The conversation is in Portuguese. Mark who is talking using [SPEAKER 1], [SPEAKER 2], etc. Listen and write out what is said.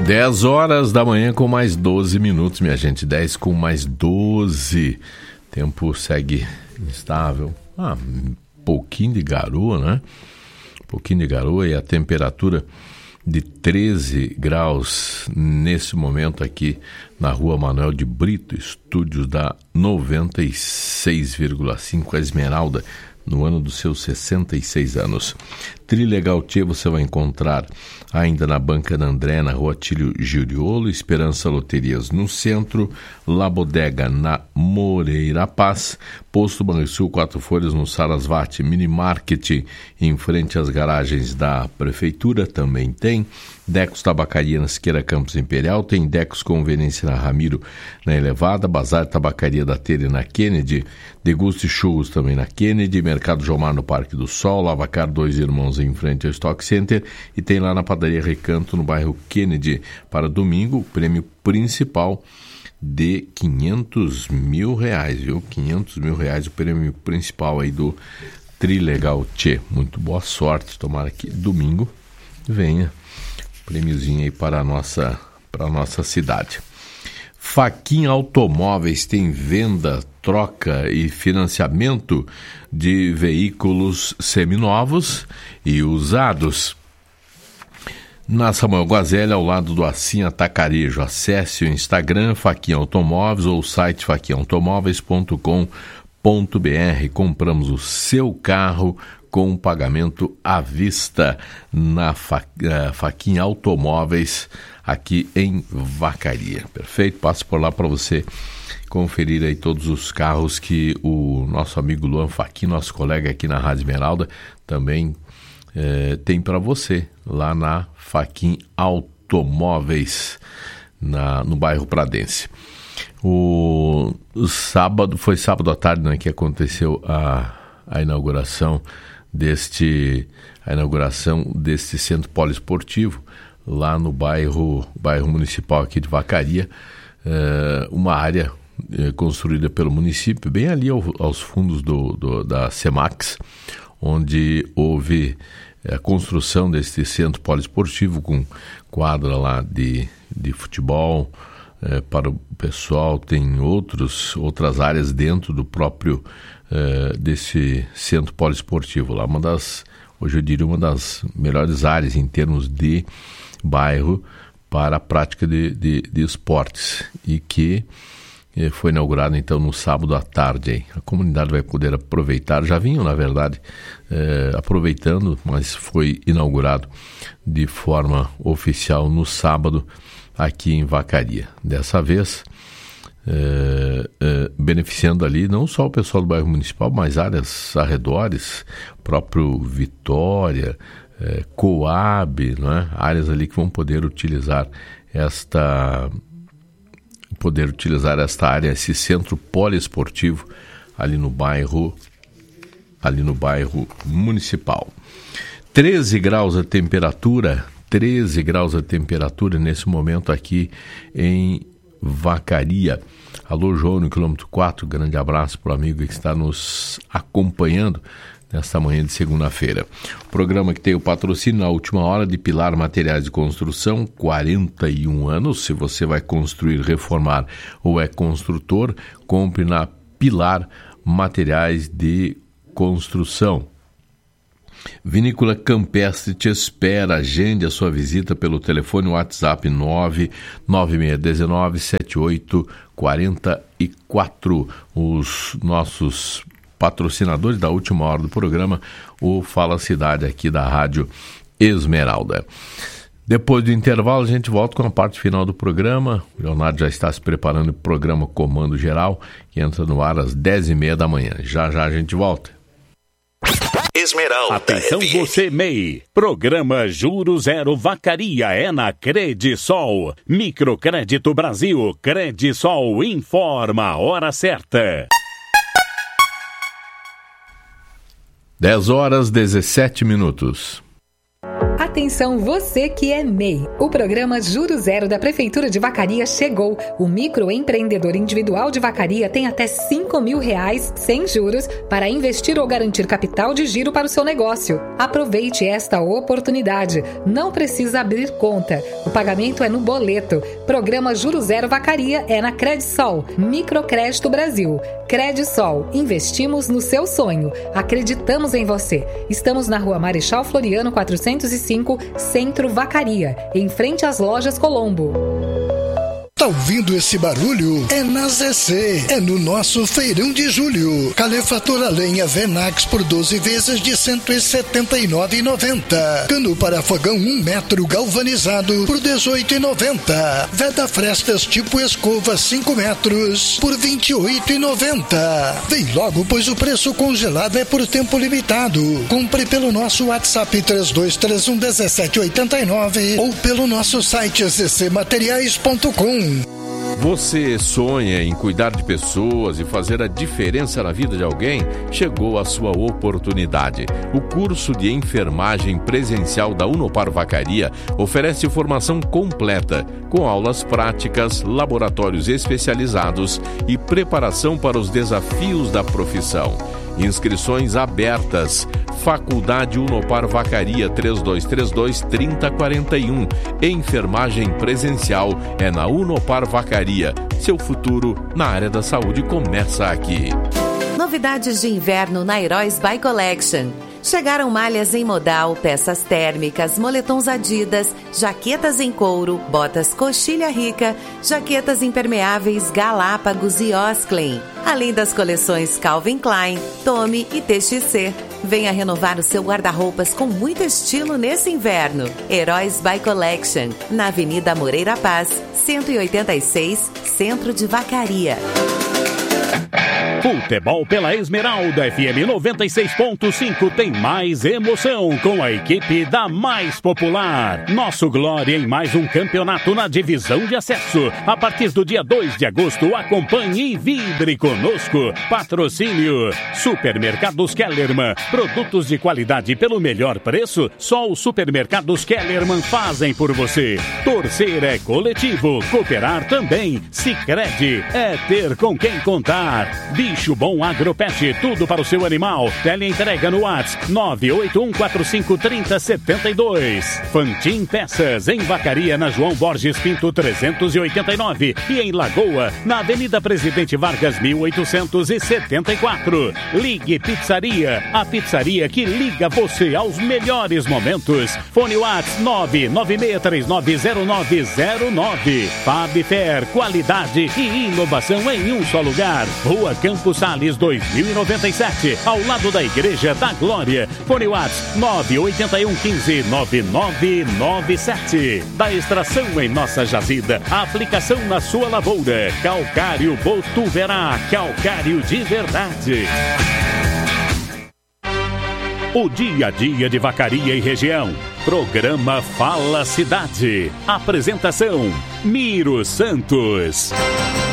[SPEAKER 1] 10 horas da manhã com mais 12 minutos, minha gente. 10 com mais 12. Tempo segue instável. Um pouquinho de garoa, né? Um pouquinho de garoa e a temperatura de 13 graus nesse momento aqui na Rua Manuel de Brito, estúdios da 96,5 Esmeralda, no ano dos seus 66 anos. Trilegal Tchê você vai encontrar ainda na Banca da André, na Rua Tílio Giriolo, Esperança Loterias no centro, La Bodega na Moreira Paz, Posto Banrisul 4 Folhas no Sarasvati, Mini Market em frente às garagens da Prefeitura, também tem Decos Tabacaria na Siqueira Campos Imperial, tem Decos Conveniência na Ramiro na Elevada, Bazar Tabacaria da Telha na Kennedy, Deguste Churros também na Kennedy, Mercado Jomar no Parque do Sol, Lavacar Dois Irmãos em frente ao Stock Center e tem lá na Padaria Recanto no bairro Kennedy. Para domingo, o prêmio principal de R$500 mil, viu? R$500 mil, o prêmio principal aí do Trilegal Tchê. Muito boa sorte, tomara que domingo venha prêmiozinho aí para a nossa cidade. Faquin Automóveis tem venda, troca e financiamento de veículos seminovos e usados. Na Samuel Guazelli, ao lado do Assim Atacarejo. Acesse o Instagram Faquin Automóveis ou o site faquinautomóveis.com.br. Compramos o seu carro com pagamento à vista na Faquin Automóveis aqui em Vacaria. Perfeito? Passo por lá para você conferir aí todos os carros que o nosso amigo Luan Faquin, nosso colega aqui na Rádio Esmeralda, também tem para você lá na Faquin Automóveis, no bairro Pradense. Foi sábado à tarde, né, que aconteceu a inauguração deste centro poliesportivo lá no bairro municipal aqui de Vacaria, uma área construída pelo município, bem ali aos fundos da Semax, onde houve a construção deste centro poliesportivo com quadra lá de futebol para o pessoal, tem outras áreas dentro do próprio desse centro poliesportivo lá, hoje eu diria uma das melhores áreas em termos de bairro para a prática de esportes, e que foi inaugurado então no sábado à tarde. Hein? A comunidade vai poder aproveitar, já vinham na verdade aproveitando, mas foi inaugurado de forma oficial no sábado aqui em Vacaria. Dessa vez beneficiando ali não só o pessoal do bairro municipal, mas áreas arredores, próprio Vitória, Coab, né? Áreas ali que vão poder utilizar esta área, esse centro poliesportivo ali no bairro municipal. 13 graus a temperatura nesse momento aqui em Vacaria. Alô, João, no quilômetro 4, grande abraço para o amigo que está nos acompanhando nesta manhã de segunda-feira. O programa que tem o patrocínio na última hora de Pilar Materiais de Construção, 41 anos. Se você vai construir, reformar ou é construtor, compre na Pilar Materiais de Construção. Vinícola Campestre te espera. Agende a sua visita pelo telefone WhatsApp 996197844. Os nossos patrocinadores da última hora do programa, o Fala Cidade aqui da Rádio Esmeralda. Depois do intervalo, a gente volta com a parte final do programa. O Leonardo já está se preparando para o programa Comando Geral, que entra no ar às 10h30 da manhã. Já a gente volta.
[SPEAKER 2] Esmeralda. Atenção você, MEI. Programa Juro Zero Vacaria é na Credisol. Microcrédito Brasil. Credisol informa a hora certa.
[SPEAKER 1] 10 horas 17 minutos.
[SPEAKER 3] Atenção você que é MEI. O programa Juro Zero da Prefeitura de Vacaria chegou. O microempreendedor individual de Vacaria tem até R$5.000 sem juros para investir ou garantir capital de giro para o seu negócio. Aproveite esta oportunidade. Não precisa abrir conta. O pagamento é no boleto. Programa Juro Zero Vacaria é na Credisol, Microcrédito Brasil. Credisol, investimos no seu sonho. Acreditamos em você. Estamos na Rua Marechal Floriano 405, Centro Vacaria, em frente às lojas Colombo.
[SPEAKER 4] Tá ouvindo esse barulho? É na ZC, é no nosso feirão de julho. Calefator a lenha Venax por 12 vezes de R$179,90. Cano para fogão 1 metro galvanizado por R$18,90. Veda frestas tipo escova 5 metros por R$28,90. Vem logo, pois o preço congelado é por tempo limitado. Compre pelo nosso WhatsApp 3231-1789 ou pelo nosso site zcmateriais.com.
[SPEAKER 1] Você sonha em cuidar de pessoas e fazer a diferença na vida de alguém? Chegou a sua oportunidade. O curso de enfermagem presencial da Unopar Vacaria oferece formação completa, com aulas práticas, laboratórios especializados e preparação para os desafios da profissão. Inscrições abertas. Faculdade Unopar Vacaria 3232-3041. Enfermagem presencial é na Unopar Vacaria. Seu futuro na área da saúde começa aqui.
[SPEAKER 5] Novidades de inverno na Heróis By Collection. Chegaram malhas em modal, peças térmicas, moletons Adidas, jaquetas em couro, botas Coxilha Rica, jaquetas impermeáveis Galápagos e Osklen. Além das coleções Calvin Klein, Tommy e TXC. Venha renovar o seu guarda-roupas com muito estilo nesse inverno. Heróis By Collection, na Avenida Moreira Paz, 186, Centro de Vacaria.
[SPEAKER 2] Futebol pela Esmeralda FM 96.5 tem mais emoção com a equipe da mais popular. Nosso Glória em mais um campeonato na divisão de acesso. A partir do dia 2 de agosto, acompanhe e vibre conosco. Patrocínio Supermercados Kellerman. Produtos de qualidade pelo melhor preço, só os Supermercados Kellerman fazem por você. Torcer é coletivo, cooperar também. Sicredi é ter com quem contar. Bicho Bom Agropet, tudo para o seu animal. Teleentrega no WhatsApp 981453072. Fantin Peças, em Vacaria, na João Borges Pinto 389. E em Lagoa, na Avenida Presidente Vargas 1874. Ligue Pizzaria, a pizzaria que liga você aos melhores momentos. Fone WhatsApp 996390909. Fabfer, qualidade e inovação em um só lugar. Rua Campos Sales 2097, ao lado da Igreja da Glória. Fone WhatsApp 981159997. Da extração em nossa jazida, a aplicação na sua lavoura. Calcário Botuverá, calcário de verdade. O dia a dia de Vacaria e região. Programa Fala Cidade. Apresentação Miro Santos.